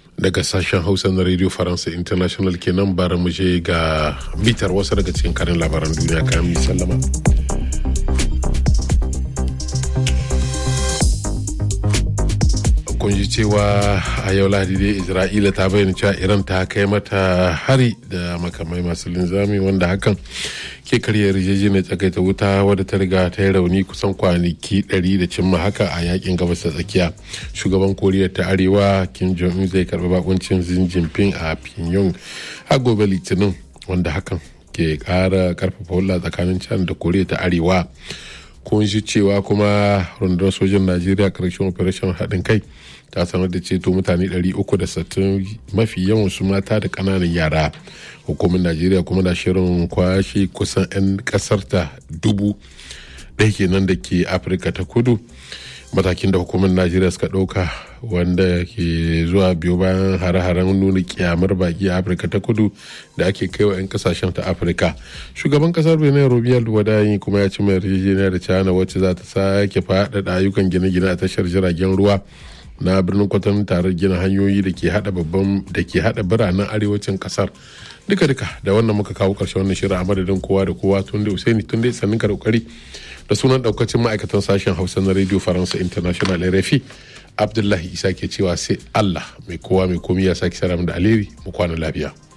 daga sashen Hausa na Radio Faransa International kenan bara mu je ga bitar wasu daga cikin karin labaran duniya kayan mu sallama. Kun ji cewa a yau Lahadi dai Isra'ila ta bayyana cewa Iran ta kai mata hari da makamai masu linzami wanda hakan ke karya yarjejeniyar tsagaita wuta wadda ta riga ta yi rauni kusan kwanaki 100 da cimma haka a yakin gabas ta tsakiya. Shugaban Koriya ta Arewa Kim Jong-un zai karbi bakuncin Xi Jinping a Pyongyang a gobe Litinin wanda hakan ke kara karfafa hulɗa tsakanin China da Koriya ta Arewa. Kun ji cewa kuma rundunar sojin Najeriya karshen operation haɗin kai ta sanar da ceto mutane 360 mafi yawan su mata da ƙananan yara. Hukumar Najeriya kuma na shirin kwashe kusan 'yan ƙasar ta 1,000 kenan da ke Afirka ta kudu. Matakin da hukumar Najeriya suka ɗauka wanda ke zuwa biyo bayan hare-haren nuna kyamar baki a Afirka ta kudu da ake kai wa 'yan kasashen ta Afirka. Shugaban kasar Benin Robial Wadayi kuma ya ci mai yarjejeniya da China wacce za ta sake faɗaɗa ayyukan gine-gine a tashar jiragen ruwa na birnin Kwatano tare gina hanyoyi da ke hada biranen arewacin kasar. Duka da wannan muka kawo ƙarshen wannan shirin a madadin kowa da kowa tun da Usaini tun dai sannin ka da kokari da sunan daukacin ma'aikatan sashen Hausa na Radio Faransa International RFI. Abdullahi Isa ke cewa sai Allah mai kowa mai komi ya sake sara da alheri mu kwana lafiya.